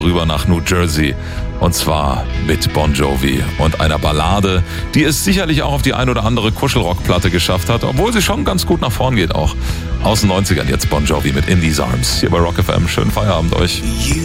rüber nach New Jersey. Und zwar mit Bon Jovi und einer Ballade, die es sicherlich auch auf die ein oder andere Kuschelrockplatte geschafft hat, obwohl sie schon ganz gut nach vorn geht auch. Aus den 90ern jetzt Bon Jovi mit In These Arms. Hier bei Rock FM. Schönen Feierabend euch.